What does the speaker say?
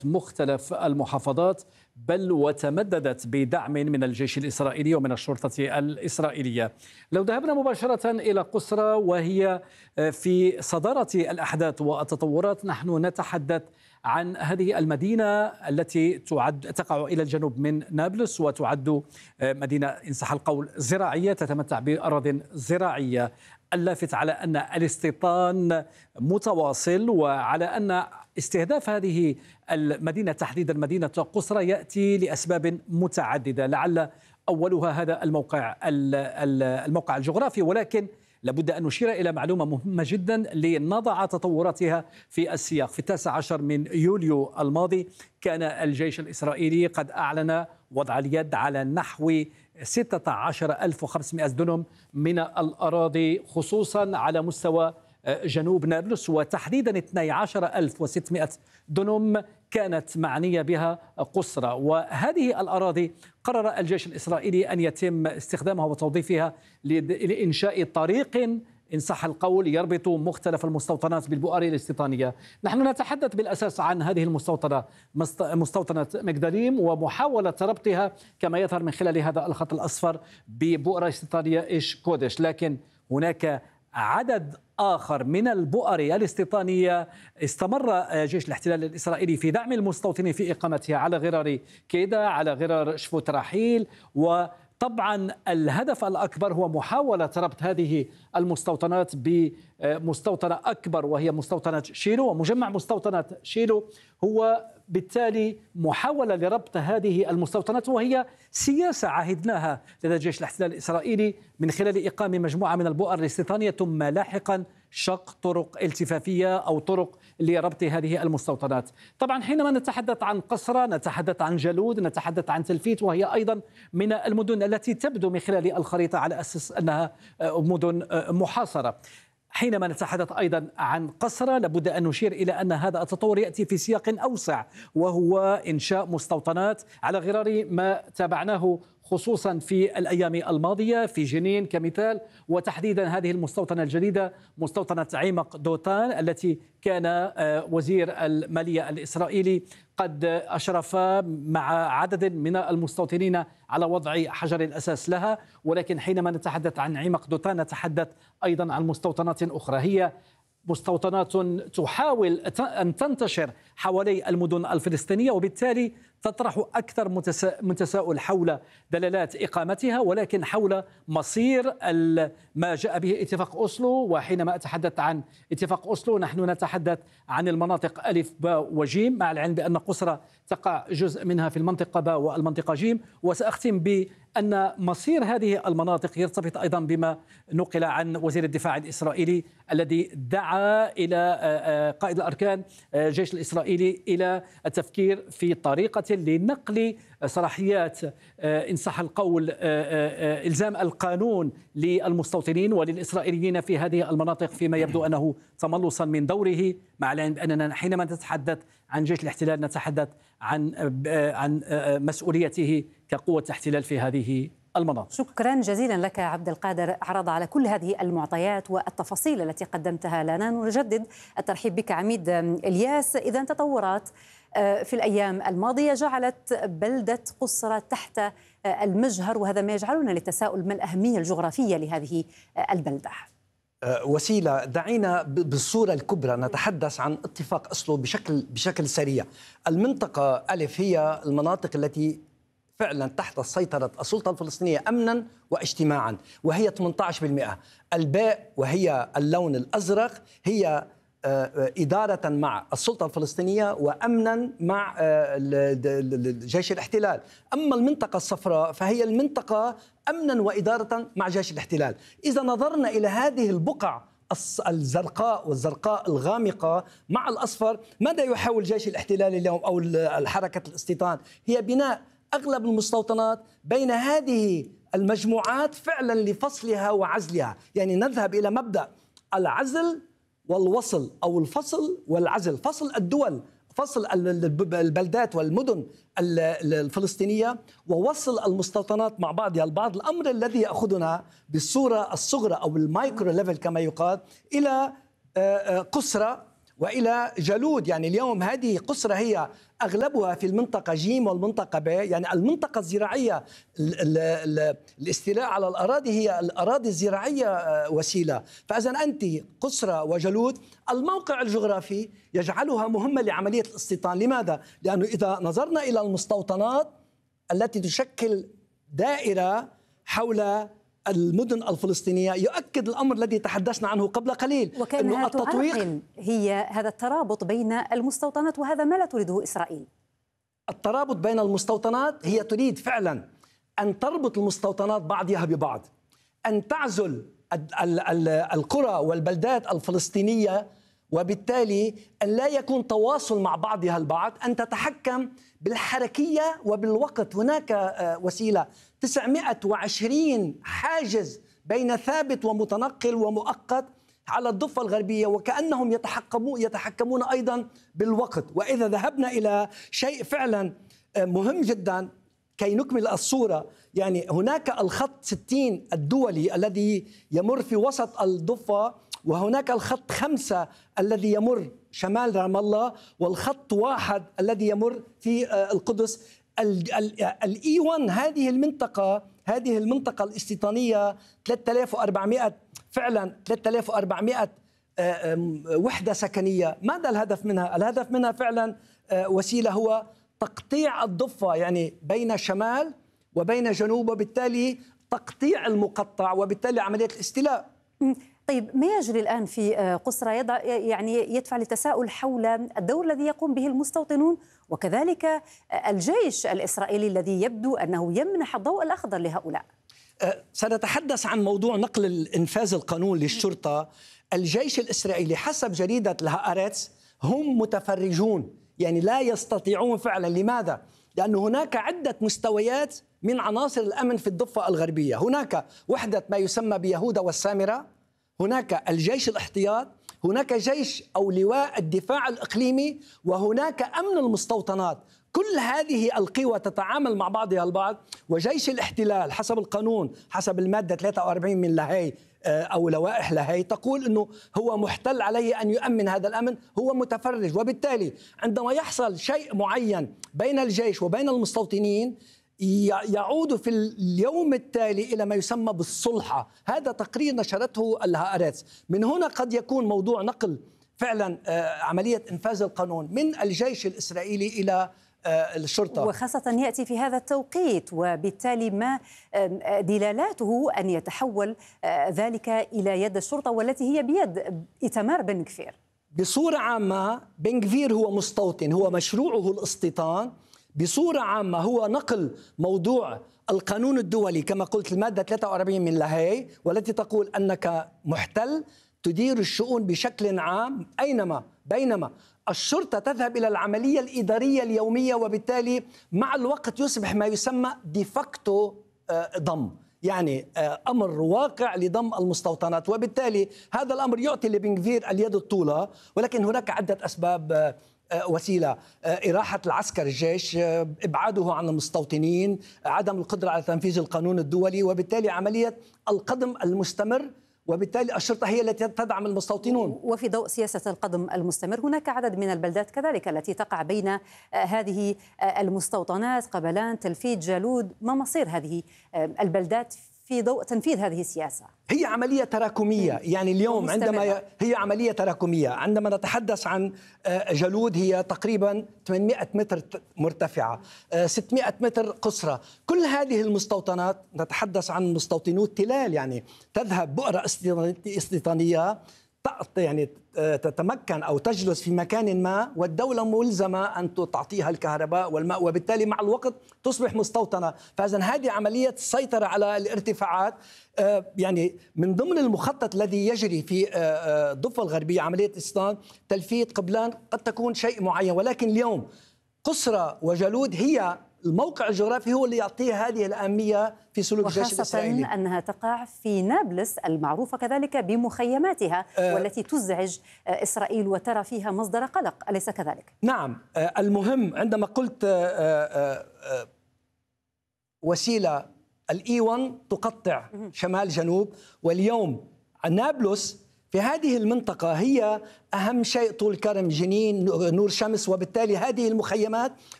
مختلف المحافظات، بل وتمددت بدعم من الجيش الإسرائيلي ومن الشرطة الإسرائيلية. لو ذهبنا مباشرة إلى قسرة وهي في صدارة الأحداث والتطورات، نحن نتحدث عن هذه المدينة التي تقع إلى الجنوب من نابلس، وتعد مدينة إن صح القول زراعية، تتمتع بأراضٍ زراعية. اللافت على أن الاستيطان متواصل، وعلى أن استهداف هذه المدينة تحديدا مدينة قسرة يأتي لأسباب متعددة، لعل أولها هذا الموقع الجغرافي، ولكن لابد أن نشير إلى معلومة مهمة جدا لنضع تطوراتها في السياق. في 19 من يوليو الماضي كان الجيش الإسرائيلي قد أعلن وضع اليد على نحو 16,500 دنم من الأراضي، خصوصا على مستوى جنوب نابلس، وتحديدا 12,600 دنم كانت معنية بها قسرة. وهذه الأراضي قرر الجيش الإسرائيلي أن يتم استخدامها وتوظيفها لإنشاء طريق إن صح القول يربط مختلف المستوطنات بالبؤر الاستيطانية. نحن نتحدث بالأساس عن هذه المستوطنة، مستوطنة مجدليم، ومحاولة ربطها كما يظهر من خلال هذا الخط الأصفر ببؤرة استيطانية إيش كودش، لكن هناك عدد آخر من البؤر الاستيطانية استمر جيش الاحتلال الإسرائيلي في دعم المستوطنين في إقامتها على غرار كيدا، على غرار شفوت رحيل. وطبعا الهدف الأكبر هو محاولة ربط هذه المستوطنات بمستوطنة أكبر، وهي مستوطنة شيلو. ومجمع مستوطنة شيلو هو بالتالي محاولة لربط هذه المستوطنات، وهي سياسة عهدناها لدى جيش الاحتلال الإسرائيلي من خلال إقامة مجموعة من البؤر الاستيطانية، ثم لاحقا شق طرق التفافية أو طرق لربط هذه المستوطنات. طبعا حينما نتحدث عن قسرة نتحدث عن جلود، نتحدث عن تلفيت، وهي أيضا من المدن التي تبدو من خلال الخريطة على أساس أنها مدن محاصرة. حينما نتحدث أيضا عن قسرة لابد أن نشير إلى أن هذا التطور يأتي في سياق أوسع، وهو إنشاء مستوطنات على غرار ما تابعناه خصوصا في الأيام الماضية في جنين كمثال، وتحديدا هذه المستوطنة الجديدة مستوطنة عمق دوتان التي كان وزير المالية الإسرائيلي قد أشرف مع عدد من المستوطنين على وضع حجر الأساس لها. ولكن حينما نتحدث عن عمق دوتان نتحدث أيضا عن مستوطنات أخرى، هي مستوطنات تحاول أن تنتشر حوالي المدن الفلسطينية، وبالتالي تطرح أكثر من تساؤل حول دلالات إقامتها، ولكن حول مصير ما جاء به اتفاق أوسلو. وحينما أتحدث عن اتفاق أوسلو نحن نتحدث عن المناطق ألف باء وجيم، مع العلم بأن قسرة تقع جزء منها في المنطقة باء والمنطقة جيم. وسأختم بأن مصير هذه المناطق يرتبط أيضا بما نقل عن وزير الدفاع الإسرائيلي الذي دعا إلى قائد الأركان الجيش الإسرائيلي إلى التفكير في طريقة لنقل صلاحيات إن صح القول إلزام القانون للمستوطنين وللإسرائيليين في هذه المناطق، فيما يبدو أنه تملصا من دوره، مع العلم أننا حينما نتحدث عن جيش الاحتلال نتحدث عن مسؤوليته كقوة احتلال في هذه المناطق. شكرا جزيلا لك عبد القادر عرض على كل هذه المعطيات والتفاصيل التي قدمتها لنا. نجدد الترحيب بك عميد إلياس. إذا تطورات في الأيام الماضية جعلت بلدة قسرة تحت المجهر، وهذا ما يجعلنا للتساؤل ما الأهمية الجغرافية لهذه البلدة؟ وسيلة، دعينا بالصورة الكبرى نتحدث عن اتفاق أوسلو بشكل سريع. المنطقة ألف هي المناطق التي فعلا تحت سيطرة السلطة الفلسطينية أمنا واجتماعا، وهي 18%. الباء وهي اللون الأزرق هي إدارة مع السلطة الفلسطينية وأمنا مع جيش الاحتلال. أما المنطقة الصفراء فهي المنطقة أمنا وإدارة مع جيش الاحتلال. إذا نظرنا إلى هذه البقع الزرقاء والزرقاء الغامقة مع الأصفر، ماذا يحاول جيش الاحتلال اليوم أو الحركة الاستيطان؟ هي بناء أغلب المستوطنات بين هذه المجموعات فعلا لفصلها وعزلها. يعني نذهب إلى مبدأ العزل والوصل أو الفصل والعزل، فصل الدول، فصل البلدات والمدن الفلسطينية ووصل المستوطنات مع بعضها البعض، الأمر الذي يأخذنا بالصورة الصغرى أو المايكرو ليفل كما يقال إلى قسرة وإلى جالود. يعني اليوم هذه قسرة هي أغلبها في المنطقة جيم والمنطقة ب، يعني المنطقة الزراعية. الاستيلاء على الأراضي هي الأراضي الزراعية وسيلة. فإذا أنت قسرة وجالود الموقع الجغرافي يجعلها مهمة لعملية الاستيطان. لماذا؟ لأنه إذا نظرنا إلى المستوطنات التي تشكل دائرة حول المدن الفلسطينية يؤكد الأمر الذي تحدثنا عنه قبل قليل، وكأنها تعرقل هي هذا الترابط بين المستوطنات، وهذا ما لا تريده إسرائيل. الترابط بين المستوطنات هي تريد فعلا أن تربط المستوطنات بعضها ببعض، أن تعزل القرى والبلدات الفلسطينية، وبالتالي أن لا يكون تواصل مع بعضها البعض، أن تتحكم بالحركية وبالوقت. هناك وسيلة 920 حاجز بين ثابت ومتنقل ومؤقت على الضفة الغربية، وكأنهم يتحكمون أيضا بالوقت. وإذا ذهبنا إلى شيء فعلا مهم جدا كي نكمل الصورة، يعني هناك الخط 60 الدولي الذي يمر في وسط الضفة، وهناك الخط 5 الذي يمر شمال رام الله، والخط 1 الذي يمر في القدس. الإي 1 هذه المنطقة الاستيطانية 3400 فعلا 3400 وحدة سكنية. ماذا الهدف منها؟ الهدف منها فعلا وسيلة هو تقطيع الضفة، يعني بين شمال وبين جنوب، وبالتالي تقطيع المقطع، وبالتالي عملية الاستيلاء. طيب، ما يجري الآن في قسرة يعني يدفع للتساؤل حول الدور الذي يقوم به المستوطنون، وكذلك الجيش الإسرائيلي الذي يبدو أنه يمنح الضوء الأخضر لهؤلاء. سنتحدث عن موضوع نقل إنفاذ القانون للشرطة. الجيش الإسرائيلي حسب جريدة الهآرتس هم متفرجون، يعني لا يستطيعون فعلا. لماذا؟ لأن هناك عدة مستويات من عناصر الأمن في الضفة الغربية. هناك وحدة ما يسمى بيهوذا والسامرة، هناك الجيش الاحتياط، هناك جيش أو لواء الدفاع الإقليمي، وهناك أمن المستوطنات. كل هذه القوى تتعامل مع بعضها البعض. وجيش الاحتلال حسب القانون، حسب المادة 43 من لاهاي أو لوائح لاهاي، تقول أنه هو محتل، عليه أن يؤمن هذا الأمن، هو متفرج. وبالتالي عندما يحصل شيء معين بين الجيش وبين المستوطنين يعود في اليوم التالي إلى ما يسمى بالصلحة. هذا تقرير نشرته الهآرتس. من هنا قد يكون موضوع نقل فعلا عملية إنفاذ القانون من الجيش الإسرائيلي إلى الشرطة، وخاصة يأتي في هذا التوقيت، وبالتالي ما دلالاته أن يتحول ذلك إلى يد الشرطة والتي هي بيد إيتمار بن غفير. بصورة عامة بن غفير هو مستوطن، هو مشروعه الاستيطان. بصورة عامة هو نقل موضوع القانون الدولي كما قلت المادة 43 من لاهاي، والتي تقول أنك محتل تدير الشؤون بشكل عام بينما الشرطة تذهب إلى العملية الإدارية اليومية، وبالتالي مع الوقت يصبح ما يسمى ديفاكتو ضم، يعني أمر واقع لضم المستوطنات. وبالتالي هذا الأمر يعطي لبن غفير اليد الطولة، ولكن هناك عدة أسباب وسيلة: إراحة العسكر الجيش، إبعاده عن المستوطنين، عدم القدرة على تنفيذ القانون الدولي، وبالتالي عملية القدم المستمر، وبالتالي الشرطة هي التي تدعم المستوطنون. وفي ضوء سياسة القدم المستمر هناك عدد من البلدات كذلك التي تقع بين هذه المستوطنات: قبلان، تلفيد، جالود. ما مصير هذه البلدات في ضوء تنفيذ هذه السياسة؟ هي عملية تراكمية، يعني اليوم عندما هي عملية تراكمية. عندما نتحدث عن جالود هي تقريبا 800 متر مرتفعة، 600 متر قصرى. كل هذه المستوطنات نتحدث عن مستوطنون تلال، يعني تذهب بؤرة استيطانية يعني تتمكن أو تجلس في مكان ما، والدولة ملزمة أن تعطيها الكهرباء والماء، وبالتالي مع الوقت تصبح مستوطنة. فإذا هذه عملية السيطرة على الارتفاعات. يعني من ضمن المخطط الذي يجري في الضفة الغربية عملية استيطان تلفيت قبلان قد تكون شيء معين، ولكن اليوم قسرة وجالود هي الموقع الجغرافي هو اللي يعطيه هذه الأهمية في سلوك الجيش الإسرائيلي، وخاصة أنها تقع في نابلس المعروفة كذلك بمخيماتها والتي تزعج إسرائيل وترى فيها مصدر قلق، أليس كذلك؟ نعم. المهم عندما قلت وسيلة الإي 1 تقطع شمال جنوب، واليوم نابلس في هذه المنطقة هي أهم شيء طول كرم، جنين، نور شمس، وبالتالي هذه المخيمات